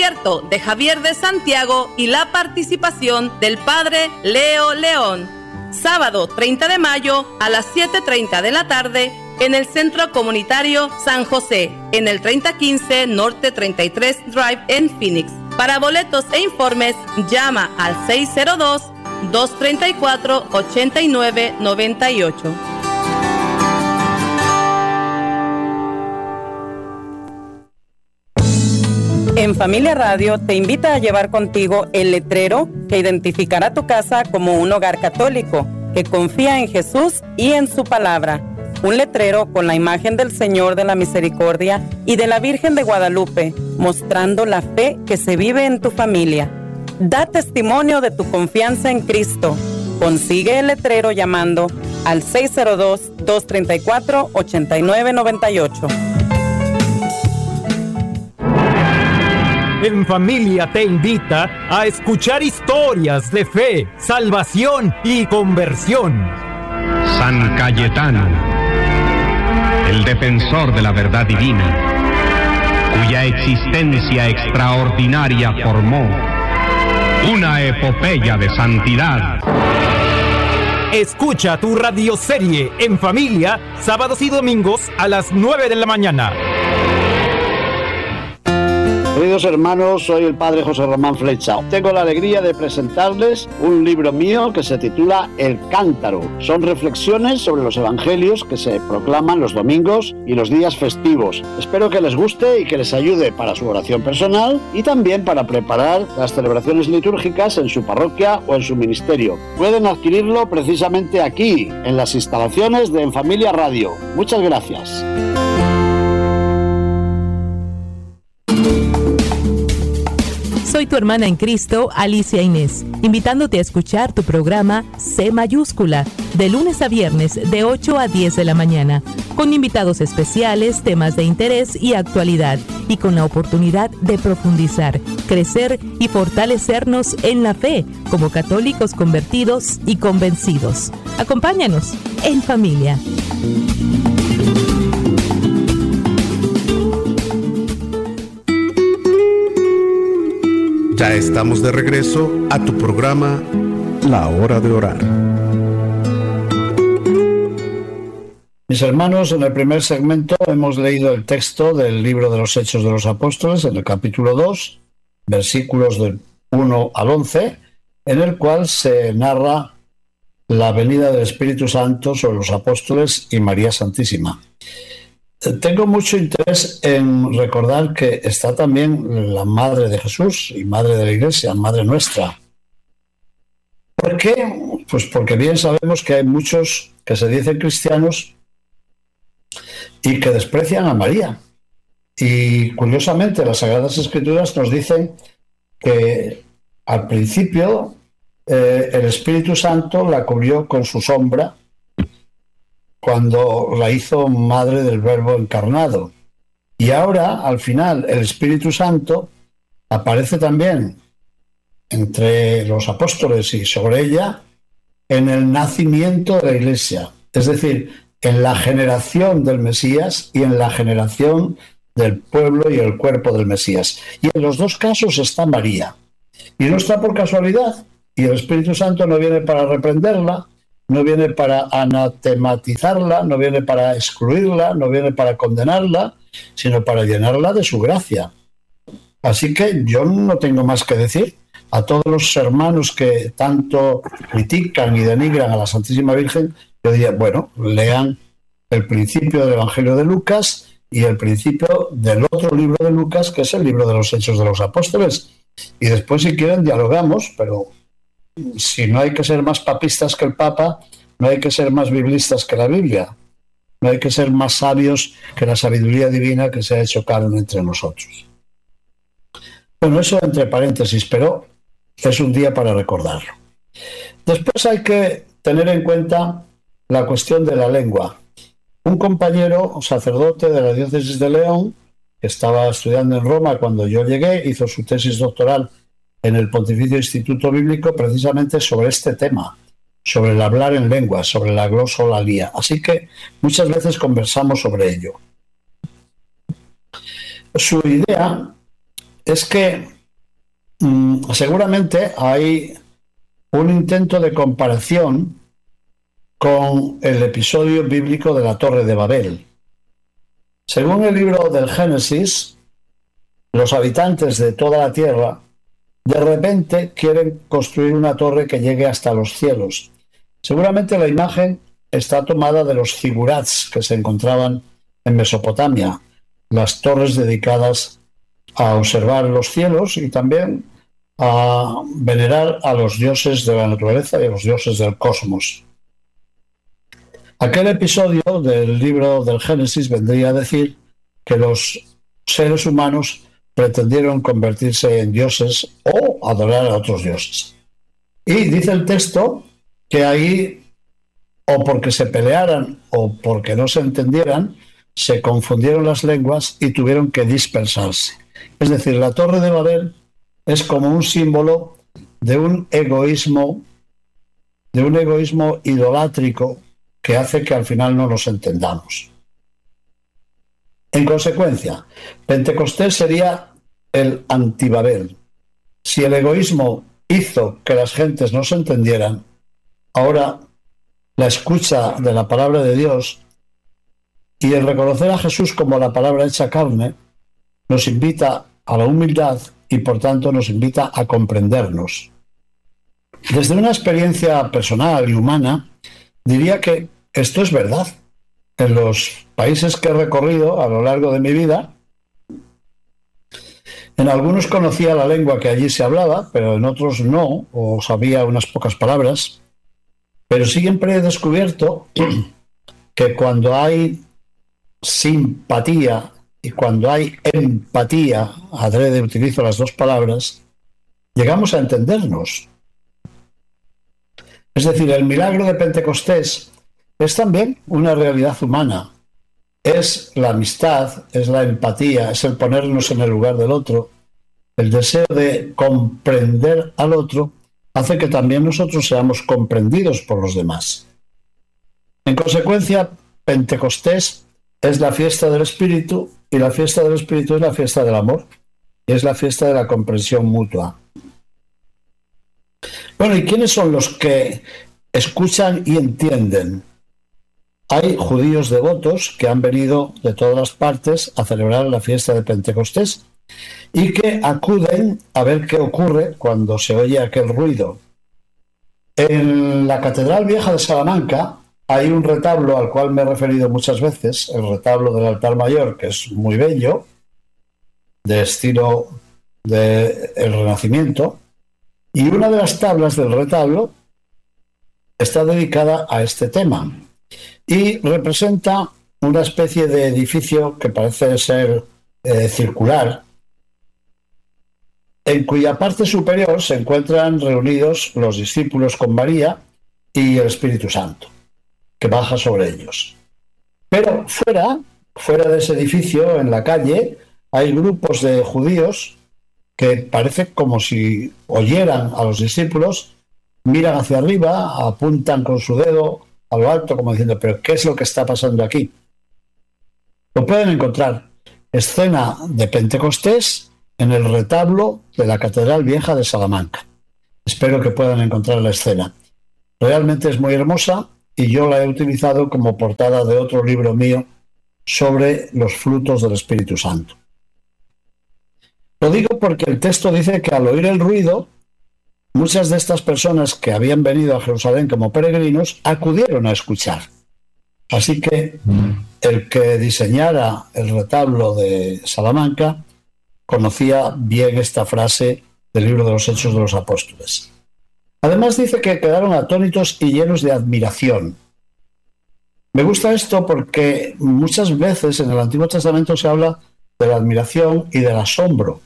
concierto de Javier de Santiago y la participación del padre Leo León. Sábado 30 de mayo a las 7:30 de la tarde en el Centro Comunitario San José, en el 3015 Norte 33 Drive en Phoenix. Para boletos e informes, llama al 602-234-8998. En Familia Radio te invita a llevar contigo el letrero que identificará tu casa como un hogar católico que confía en Jesús y en su palabra. Un letrero con la imagen del Señor de la Misericordia y de la Virgen de Guadalupe, mostrando la fe que se vive en tu familia. Da testimonio de tu confianza en Cristo. Consigue el letrero llamando al 602-234-8998. En Familia te invita a escuchar historias de fe, salvación y conversión. San Cayetano, el defensor de la verdad divina, cuya existencia extraordinaria formó una epopeya de santidad. Escucha tu radioserie En Familia, sábados y domingos a las 9 de la mañana. Queridos hermanos, soy el padre José Román Flecha. Tengo la alegría de presentarles un libro mío que se titula El Cántaro. Son reflexiones sobre los evangelios que se proclaman los domingos y los días festivos. Espero que les guste y que les ayude para su oración personal y también para preparar las celebraciones litúrgicas en su parroquia o en su ministerio. Pueden adquirirlo precisamente aquí, en las instalaciones de En Familia Radio. Muchas gracias. Soy tu hermana en Cristo, Alicia Inés, invitándote a escuchar tu programa C Mayúscula, de lunes a viernes de 8 a 10 de la mañana, con invitados especiales, temas de interés y actualidad, y con la oportunidad de profundizar, crecer y fortalecernos en la fe, como católicos convertidos y convencidos. Acompáñanos en familia. Ya estamos de regreso a tu programa La Hora de Orar. Mis hermanos, en el primer segmento hemos leído el texto del libro de los Hechos de los Apóstoles, en el capítulo 2, versículos del 1 al 11, en el cual se narra la venida del Espíritu Santo sobre los apóstoles y María Santísima. Tengo mucho interés en recordar que está también la Madre de Jesús y Madre de la Iglesia, Madre nuestra. ¿Por qué? Pues porque bien sabemos que hay muchos que se dicen cristianos y que desprecian a María. Y curiosamente las Sagradas Escrituras nos dicen que al principio el Espíritu Santo la cubrió con su sombra cuando la hizo madre del Verbo encarnado. Y ahora, al final, el Espíritu Santo aparece también entre los apóstoles y sobre ella en el nacimiento de la Iglesia, es decir, en la generación del Mesías y en la generación del pueblo y el cuerpo del Mesías. Y en los dos casos está María. Y no está por casualidad. Y el Espíritu Santo no viene para reprenderla, no viene para anatematizarla, no viene para excluirla, no viene para condenarla, sino para llenarla de su gracia. Así que yo no tengo más que decir a todos los hermanos que tanto critican y denigran a la Santísima Virgen. Yo diría, bueno, lean el principio del Evangelio de Lucas y el principio del otro libro de Lucas, que es el libro de los Hechos de los Apóstoles. Y después, si quieren, dialogamos, pero si no hay que ser más papistas que el Papa, no hay que ser más biblistas que la Biblia, no hay que ser más sabios que la sabiduría divina que se ha hecho carne entre nosotros. Bueno, eso entre paréntesis, pero es un día para recordarlo. Después hay que tener en cuenta la cuestión de la lengua. Un compañero sacerdote de la diócesis de León, que estaba estudiando en Roma cuando yo llegué, hizo su tesis doctoral en el Pontificio Instituto Bíblico precisamente sobre este tema, sobre el hablar en lengua, sobre la glosolalía. Así que muchas veces conversamos sobre ello. Su idea es que seguramente hay un intento de comparación con el episodio bíblico de la Torre de Babel. Según el libro del Génesis, los habitantes de toda la tierra de repente quieren construir una torre que llegue hasta los cielos. Seguramente la imagen está tomada de los zigurats que se encontraban en Mesopotamia, las torres dedicadas a observar los cielos y también a venerar a los dioses de la naturaleza y a los dioses del cosmos. Aquel episodio del libro del Génesis vendría a decir que los seres humanos pretendieron convertirse en dioses o adorar a otros dioses. Y dice el texto que ahí, o porque se pelearan o porque no se entendieran, se confundieron las lenguas y tuvieron que dispersarse. Es decir, la Torre de Babel es como un símbolo de un egoísmo idolátrico que hace que al final no nos entendamos. En consecuencia, Pentecostés sería el antibabel. Si el egoísmo hizo que las gentes no se entendieran, ahora la escucha de la palabra de Dios y el reconocer a Jesús como la palabra hecha carne nos invita a la humildad y por tanto nos invita a comprendernos. Desde una experiencia personal y humana, diría que esto es verdad. En los países que he recorrido a lo largo de mi vida, en algunos conocía la lengua que allí se hablaba, pero en otros no, o sabía unas pocas palabras. Pero siempre he descubierto que cuando hay simpatía y cuando hay empatía, adrede utilizo las dos palabras, llegamos a entendernos. Es decir, el milagro de Pentecostés es también una realidad humana. Es la amistad, es la empatía, es el ponernos en el lugar del otro. El deseo de comprender al otro hace que también nosotros seamos comprendidos por los demás. En consecuencia, Pentecostés es la fiesta del Espíritu y la fiesta del Espíritu es la fiesta del amor y es la fiesta de la comprensión mutua. Bueno, ¿y quiénes son los que escuchan y entienden? Hay judíos devotos que han venido de todas las partes a celebrar la fiesta de Pentecostés y que acuden a ver qué ocurre cuando se oye aquel ruido. En la Catedral Vieja de Salamanca hay un retablo al cual me he referido muchas veces, el retablo del altar mayor, que es muy bello, de estilo del Renacimiento, y una de las tablas del retablo está dedicada a este tema y representa una especie de edificio que parece ser circular, en cuya parte superior se encuentran reunidos los discípulos con María y el Espíritu Santo, que baja sobre ellos. Pero fuera de ese edificio, en la calle, hay grupos de judíos que parece como si oyeran a los discípulos, miran hacia arriba, apuntan con su dedo a lo alto como diciendo, ¿pero qué es lo que está pasando aquí? Lo pueden encontrar, escena de Pentecostés, en el retablo de la Catedral Vieja de Salamanca. Espero que puedan encontrar la escena. Realmente es muy hermosa y yo la he utilizado como portada de otro libro mío sobre los frutos del Espíritu Santo. Lo digo porque el texto dice que al oír el ruido, muchas de estas personas que habían venido a Jerusalén como peregrinos acudieron a escuchar. Así que el que diseñara el retablo de Salamanca conocía bien esta frase del libro de los Hechos de los Apóstoles. Además dice que quedaron atónitos y llenos de admiración. Me gusta esto porque muchas veces en el Antiguo Testamento se habla de la admiración y del asombro.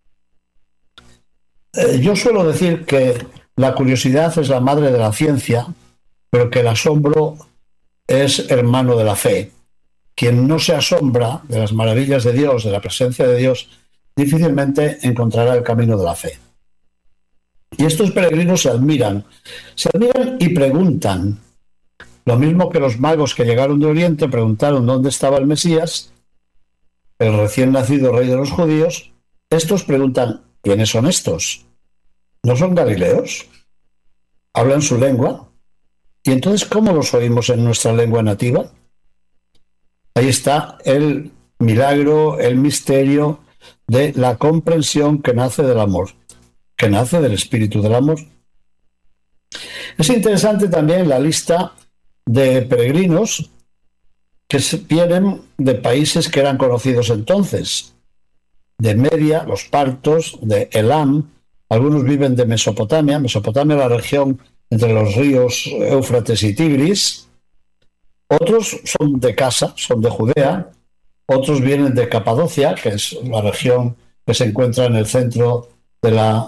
Yo suelo decir que la curiosidad es la madre de la ciencia, pero que el asombro es hermano de la fe. Quien no se asombra de las maravillas de Dios, de la presencia de Dios, difícilmente encontrará el camino de la fe. Y estos peregrinos se admiran y preguntan. Lo mismo que los magos que llegaron de Oriente preguntaron dónde estaba el Mesías, el recién nacido rey de los judíos. Estos preguntan, ¿quiénes son estos? ¿No son galileos? ¿Hablan su lengua? ¿Y entonces cómo los oímos en nuestra lengua nativa? Ahí está el milagro, el misterio de la comprensión que nace del amor, que nace del espíritu del amor. Es interesante también la lista de peregrinos que vienen de países que eran conocidos entonces, de Media, los partos, de Elam, algunos viven de Mesopotamia, Mesopotamia es la región entre los ríos Éufrates y Tigris, otros son de Casa, son de Judea, otros vienen de Capadocia, que es la región que se encuentra en el centro de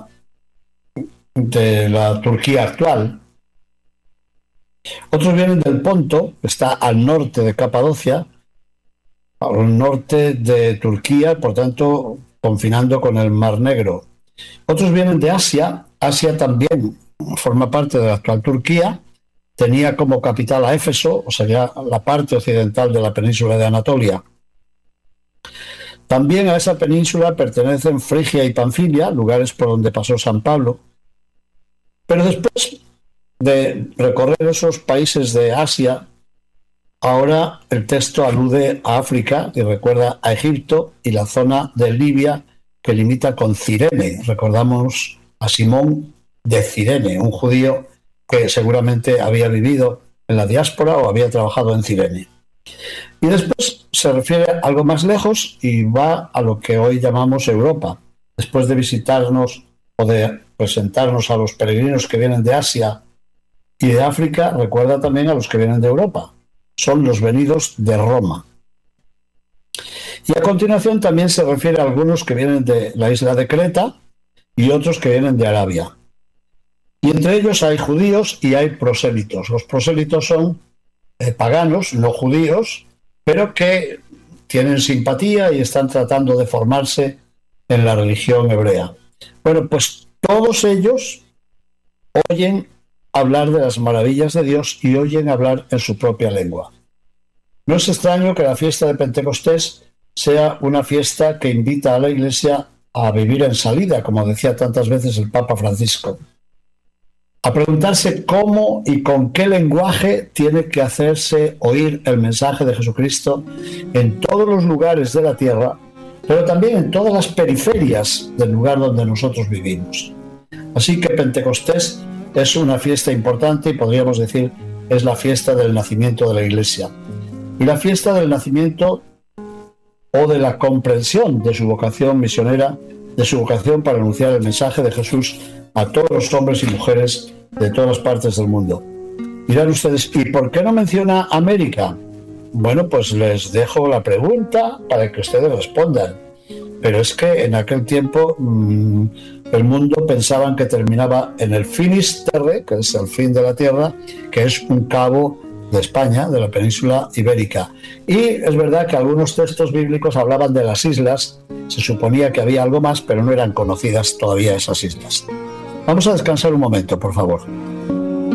la Turquía actual. Otros vienen del Ponto, que está al norte de Capadocia, al norte de Turquía, por tanto, confinando con el Mar Negro. Otros vienen de Asia. Asia también forma parte de la actual Turquía. Tenía como capital a Éfeso, o sea, la parte occidental de la península de Anatolia. También a esa península pertenecen Frigia y Panfilia, lugares por donde pasó San Pablo. Pero después de recorrer esos países de Asia, ahora el texto alude a África y recuerda a Egipto y la zona de Libia que limita con Cirene. Recordamos a Simón de Cirene, un judío que seguramente había vivido en la diáspora o había trabajado en Cirene. Y después se refiere a algo más lejos y va a lo que hoy llamamos Europa. Después de visitarnos o de presentarnos a los peregrinos que vienen de Asia y de África, recuerda también a los que vienen de Europa. Son los venidos de Roma. Y a continuación también se refiere a algunos que vienen de la isla de Creta y otros que vienen de Arabia. Y entre ellos hay judíos y hay prosélitos. Los prosélitos son paganos, no judíos, pero que tienen simpatía y están tratando de formarse en la religión hebrea. Bueno, pues todos ellos oyen hablar de las maravillas de Dios y oyen hablar en su propia lengua. No es extraño que la fiesta de Pentecostés sea una fiesta que invita a la Iglesia a vivir en salida, como decía tantas veces el Papa Francisco. A preguntarse cómo y con qué lenguaje tiene que hacerse oír el mensaje de Jesucristo en todos los lugares de la tierra, pero también en todas las periferias del lugar donde nosotros vivimos. Así que Pentecostés es una fiesta importante y podríamos decir es la fiesta del nacimiento de la Iglesia. Y la fiesta del nacimiento o de la comprensión de su vocación misionera, de su vocación para anunciar el mensaje de Jesús a todos los hombres y mujeres de todas las partes del mundo. Dirán ustedes, ¿y por qué no menciona América? Bueno, pues les dejo la pregunta para que ustedes respondan. Pero es que en aquel tiempo el mundo pensaban que terminaba en el finis terre, que es el fin de la tierra, que es un cabo de España, de la península ibérica. Y es verdad que algunos textos bíblicos hablaban de las islas, se suponía que había algo más, pero no eran conocidas todavía esas islas. Vamos a descansar un momento, por favor.